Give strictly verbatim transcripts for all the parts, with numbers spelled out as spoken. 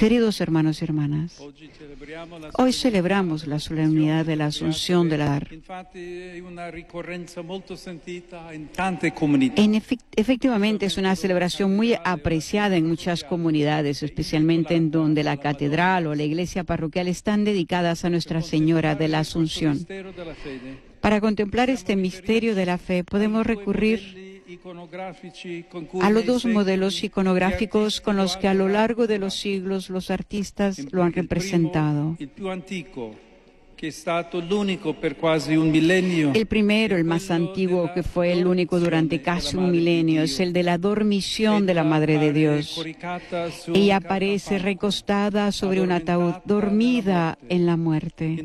Queridos hermanos y hermanas, hoy celebramos la solemnidad de la Asunción de la En efect efectivamente es una celebración muy apreciada en muchas comunidades, especialmente en donde la catedral o la iglesia parroquial están dedicadas a Nuestra Señora de la Asunción. Para contemplar este misterio de la fe podemos recurrir a los dos modelos iconográficos con los que a lo largo de los siglos los artistas lo han representado. El primero, el más antiguo, que fue el único durante casi un milenio, es el de la dormición de la Madre de Dios. Ella aparece recostada sobre un ataúd, dormida en la muerte.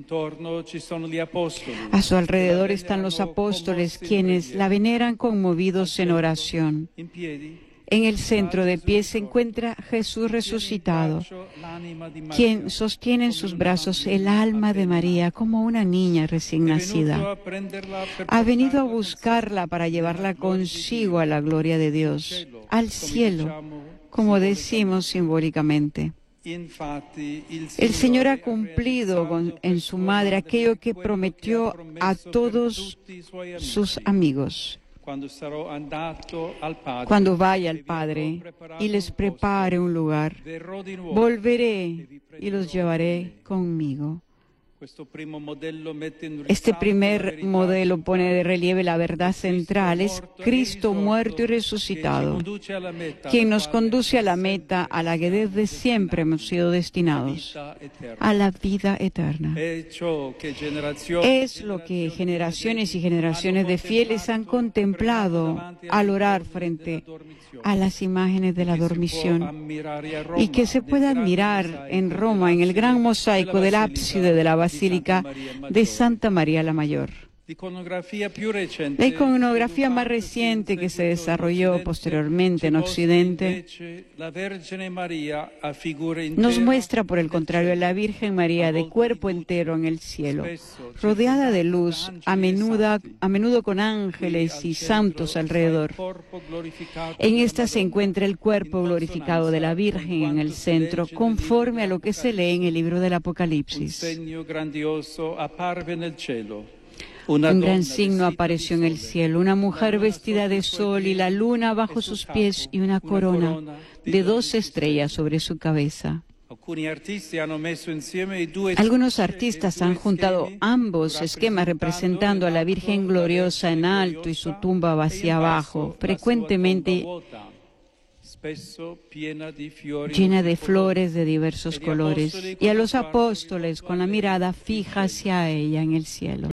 A su alrededor están los apóstoles, quienes la veneran conmovidos en oración. En el centro de pie se encuentra Jesús resucitado, quien sostiene en sus brazos el alma de María como una niña recién nacida. Ha venido a buscarla para llevarla consigo a la gloria de Dios, al cielo, como decimos simbólicamente. El Señor ha cumplido con, en su madre aquello que prometió a todos sus amigos. Cuando vaya al Padre y les prepare un lugar, volveré y los llevaré conmigo. Este primer modelo pone de relieve la verdad central, es Cristo muerto y resucitado, quien nos conduce a la meta a la que desde siempre hemos sido destinados, a la vida eterna. Es lo que generaciones y generaciones de fieles han contemplado al orar frente a las imágenes de la dormición, y que se puede admirar en Roma en el gran mosaico del ábside de la Basílica de Santa María la Mayor. La iconografía más reciente que se desarrolló posteriormente en Occidente nos muestra, por el contrario, a la Virgen María de cuerpo entero en el cielo, rodeada de luz, a menudo, a menudo con ángeles y santos alrededor. En esta se encuentra el cuerpo glorificado de la Virgen en el centro, conforme a lo que se lee en el libro del Apocalipsis. Un gran signo apareció en el cielo, una mujer vestida de sol y la luna bajo sus pies y una corona de dos estrellas sobre su cabeza. Algunos artistas han juntado ambos esquemas representando a la Virgen gloriosa en alto y su tumba vacía abajo, frecuentemente llena de flores de diversos colores, y a los apóstoles con la mirada fija hacia ella en el cielo.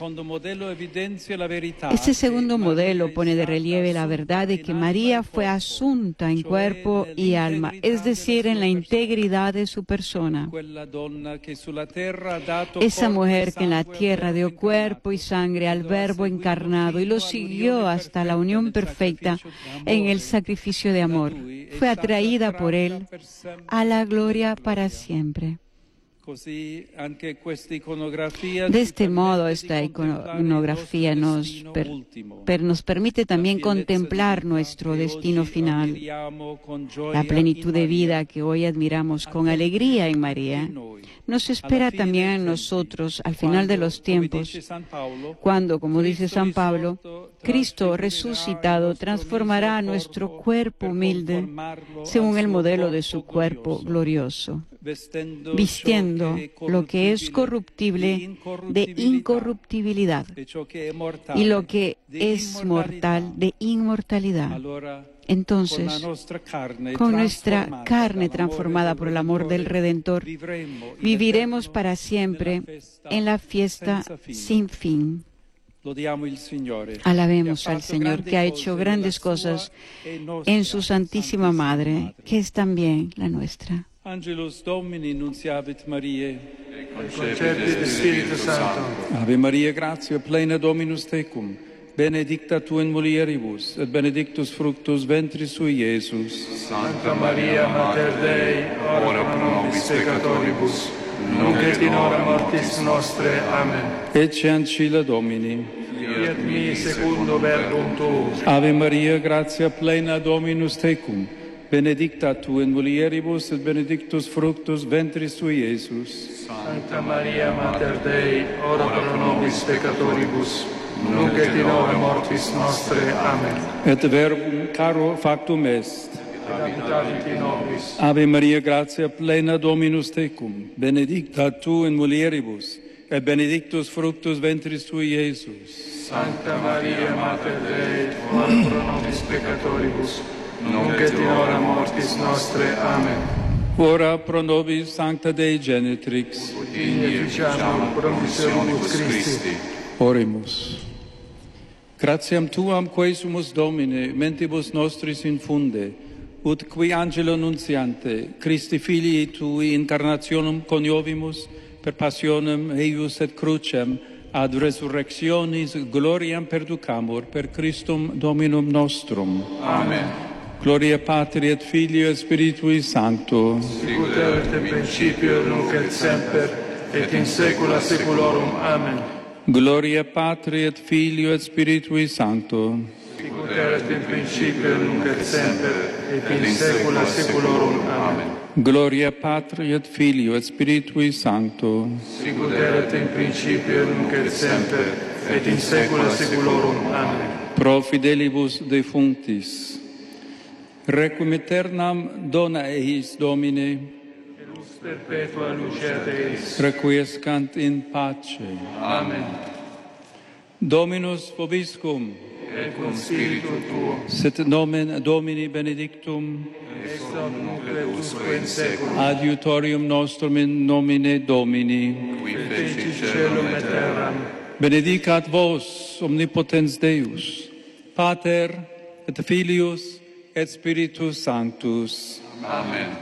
Este segundo modelo pone de relieve la verdad de que María fue asunta en cuerpo y alma, es decir, en la integridad de su persona. Esa mujer que en la tierra dio cuerpo y sangre al Verbo encarnado y lo siguió hasta la unión perfecta en el sacrificio de amor, fue atraída por él a la gloria para siempre. De este modo, esta iconografía nos, per, per, nos permite también contemplar nuestro destino final, la plenitud de vida que hoy admiramos con alegría en María. Nos espera también a nosotros al final de los tiempos, cuando, como dice San Pablo, Cristo resucitado transformará nuestro cuerpo humilde según el modelo de su cuerpo glorioso, vistiendo lo que es corruptible de incorruptibilidad y lo que es mortal de inmortalidad. Entonces, con nuestra carne transformada por el amor del Redentor, viviremos para siempre en la fiesta sin fin. Alabemos al Señor, que ha hecho grandes cosas en su Santísima Madre, que es también la nuestra. Angelus Domini nunciavit Mariae, concepit Spiritu Sancto. Ave Maria, gratia plena Dominus tecum, benedicta tu in mulieribus, et benedictus fructus ventris sui, Iesus. Santa Maria, Mater Dei, ora pro nobis peccatoribus, nunc et in hora mortis nostre. Amen. Ecce ancilla Domini. Fiat mi secundo verbum tuum. Ave Maria, gratia plena Dominus tecum, benedicta tu in mulieribus, et benedictus fructus ventris tui, Iesus. Sancta Maria, Mater Dei, ora pro nobis peccatoribus, nunc et in hora mortis nostre. Amen. Et verbum caro factum est. Habitavit in nobis. Ave Maria, gratia plena, Dominus tecum, benedicta tu in mulieribus, et benedictus fructus ventris tui, Iesus. Sancta Maria, Mater Dei, ora pro nobis peccatoribus, nunc et in hora mortis nostre. Amen. Ora pro nobis sancta Dei Genitrix. Digni ficiamur promissionibus Christi. Oremus. Gratiam tuam quae sumus Domine, mentibus nostris infunde, ut qui angelo nuntiante, Christi filii tui incarnationem coniovimus, per passionem eius et crucem, ad resurrectionis gloriam perducamur, per Christum Dominum nostrum. Amen. Gloria Patri et Filio et Spiritui Sancto. Sicut erat in principio, nunc et semper, et in saecula saeculorum. Amen. Gloria Patri et Filio et Spiritui Sancto. Sicut erat in principio, nunc et semper, et in saecula saeculorum. Amen. Gloria Patri et Filio et Spiritui Sancto. Sicut erat in principio, nunc et semper, et in saecula saeculorum. Amen. Pro fidelibus defunctis. Requiem aeternam dona eis, Domine. Et lux perpetua lucet eis. Requiescant in pace. Amen. Dominus vobiscum. Et cum spiritu tuo. Sit nomen Domini benedictum. Ex hoc nunc et usque in saeculum. Adiutorium nostrum in nomine Domini. Qui feci caelum et terram. Benedicat vos, omnipotens Deus, Pater et Filius et Spiritus Sanctus. Amen.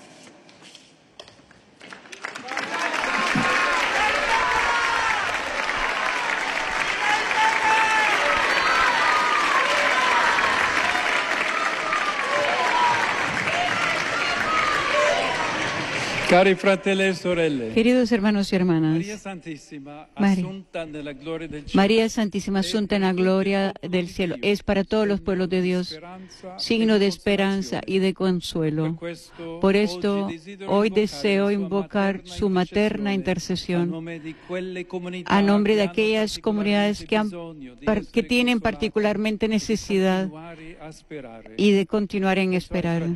Cari fratelli e sorelle, Queridos hermanos y hermanas, Maria Santissima, María. assunta nella gloria del cielo, María Santísima Asunta en la gloria del cielo es para todos los pueblos de Dios signo de esperanza y de consuelo. Por esto, hoy deseo invocar su materna intercesión a nombre de aquellas comunidades que, han, par- que tienen particularmente necesidad y de continuar en esperar.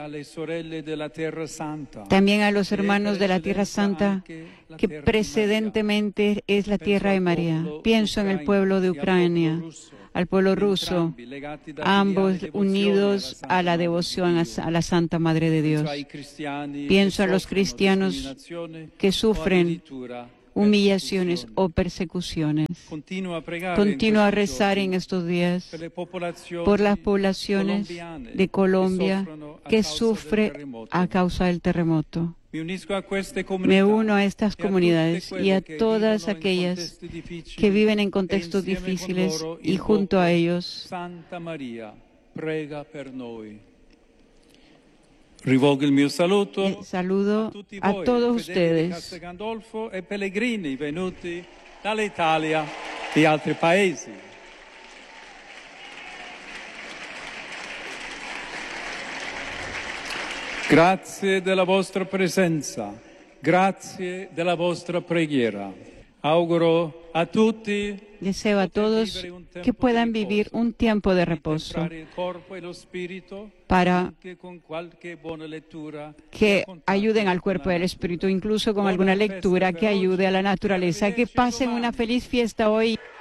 También a los hermanos de la Tierra Santa, que precedentemente es la tierra de María. Pienso en el pueblo de Ucrania, al pueblo ruso, ambos unidos a la devoción a la Santa Madre de Dios. Pienso a los cristianos que sufren humillaciones o persecuciones. Continúo a rezar en estos días por las poblaciones de Colombia que sufren a causa del terremoto. Me uno a estas comunidades y a todas aquellas que viven en contextos difíciles y junto a ellos rivolgo il mio saluto eh, saludo a todos ustedes. Gandolfo e pellegrini venuti dall'Italia e altri paesi. Grazie della vostra presenza, grazie della vostra preghiera. Auguro a tutti Deseo a todos que puedan vivir un tiempo de reposo para que ayuden al cuerpo y al espíritu, incluso con alguna lectura que ayude a la naturaleza. Que pasen una feliz fiesta hoy.